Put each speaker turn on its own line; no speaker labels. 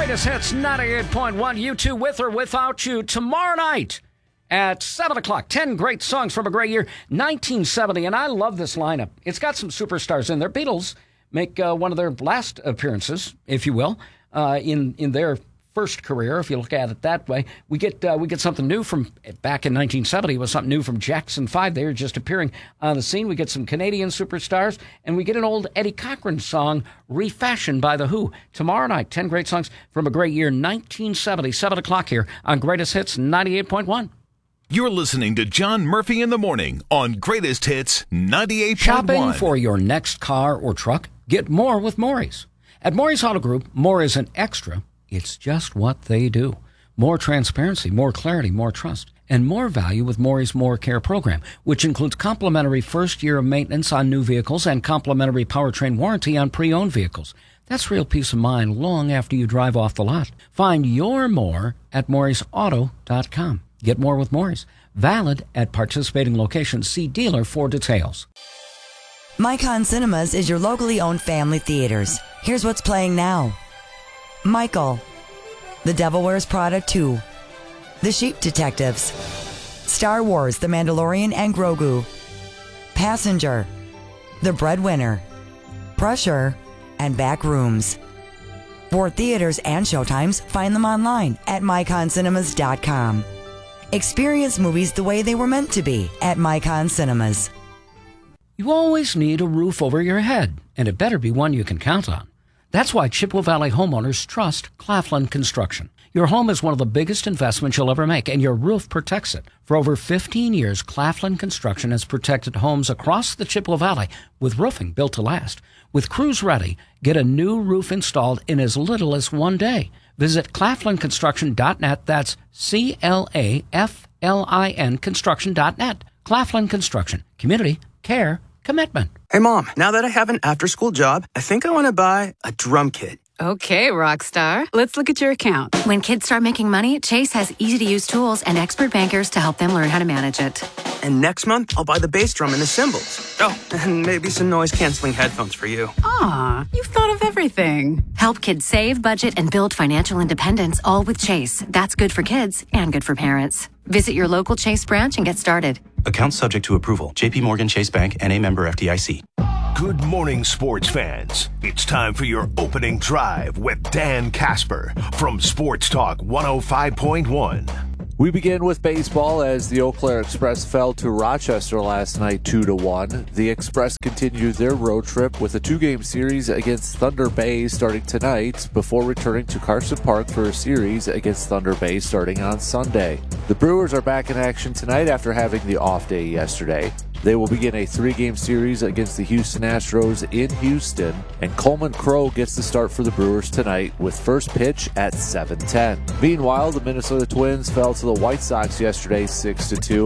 Greatest Hits 98.1, U2 with or without you. Tomorrow night at 7 o'clock, 10 great songs from a great year, 1970. And I love this lineup. It's got some superstars in there. Beatles make one of their last appearances, if you will, in their first career, if you look at it that way. We get something new from back in 1970. It was something new from Jackson 5. They were just appearing on the scene. We get some Canadian superstars, and we get an old Eddie Cochran song refashioned by The Who. Tomorrow night, 10 great songs from a great year, 1970, 7 o'clock here on Greatest Hits 98.1.
You're listening to John Murphy in the Morning on Greatest Hits 98.1.
Shopping for your next car or truck? Get more with Maury's. At Maury's Auto Group, more isn't extra. It's just what they do. More transparency, more clarity, more trust, and more value with Maury's More Care program, which includes complimentary first year of maintenance on new vehicles and complimentary powertrain warranty on pre-owned vehicles. That's real peace of mind long after you drive off the lot. Find your more at MorrisAuto.com. Get more with Maury's. Valid at participating locations. See dealer for details.
Micon Cinemas is your locally owned family theaters. Here's what's playing now. Michael, The Devil Wears Prada 2, The Sheep Detectives, Star Wars, The Mandalorian and Grogu, Passenger, The Breadwinner, Pressure, and Backrooms. For theaters and showtimes, find them online at MiconCinemas.com. Experience movies the way they were meant to be at Micon Cinemas.
You always need a roof over your head, and it better be one you can count on. That's why Chippewa Valley homeowners trust Claflin Construction. Your home is one of the biggest investments you'll ever make, and your roof protects it. For over 15 years, Claflin Construction has protected homes across the Chippewa Valley with roofing built to last. With crews ready, get a new roof installed in as little as one day. Visit ClaflinConstruction.net. That's CLAFLIN Construction.net. Claflin Construction. Community, care, commitment.
Hey, Mom, now that I have an after-school job, I think I want to buy a drum kit.
Okay, Rockstar. Let's look at your account.
When kids start making money, Chase has easy-to-use tools and expert bankers to help them learn how to manage it.
And next month, I'll buy the bass drum and the cymbals. Oh, and maybe some noise-canceling headphones for you.
Aw, you've thought of everything.
Help kids save, budget, and build financial independence, all with Chase. That's good for kids and good for parents. Visit your local Chase branch and get started.
Account subject to approval. JP Morgan Chase Bank, N.A. member FDIC.
Good morning, sports fans. It's time for your opening drive with Dan Casper from Sports Talk 105.1.
We begin with baseball as the Eau Claire Express fell to Rochester last night 2-1. The Express continued their road trip with a 2-game series against Thunder Bay starting tonight before returning to Carson Park for a series against Thunder Bay starting on Sunday. The Brewers are back in action tonight after having the off day yesterday. They will begin a 3-game series against the Houston Astros in Houston, and Coleman Crow gets the start for the Brewers tonight with first pitch at 7:10. Meanwhile, the Minnesota Twins fell to the White Sox yesterday 6-2.